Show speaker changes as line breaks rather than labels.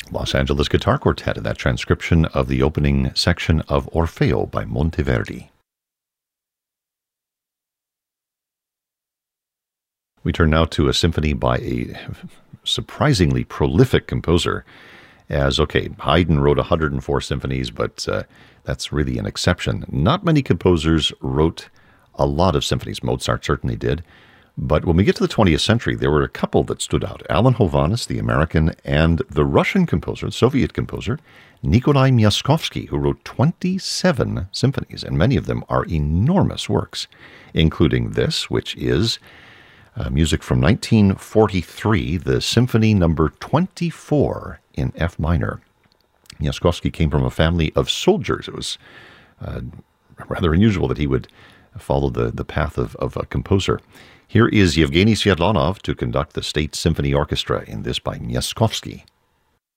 Los Angeles Guitar Quartet in that transcription of the opening section of Orfeo by Monteverdi. We turn now to a symphony by a surprisingly prolific composer. Haydn wrote 104 symphonies, but that's really an exception. Not many composers wrote a lot of symphonies. Mozart certainly did. But when we get to the 20th century, there were a couple that stood out. Alan Hovhaness, the American, and the Russian composer, the Soviet composer, Nikolai Myaskovsky, who wrote 27 symphonies, and many of them are enormous works, including this, which is music from 1943, the Symphony Number 24 in F minor. Myaskovsky came from a family of soldiers. It was rather unusual that he would follow the path of a composer. Here is Yevgeny Sviatlanov to conduct the State Symphony Orchestra in this by Myaskovsky.